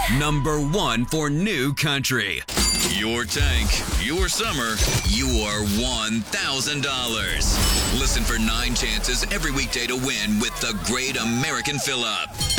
Number 1 for New Country. Your tank, your summer, your $1,000. Listen for 9 chances every weekday to win with the Great American Fill-Up.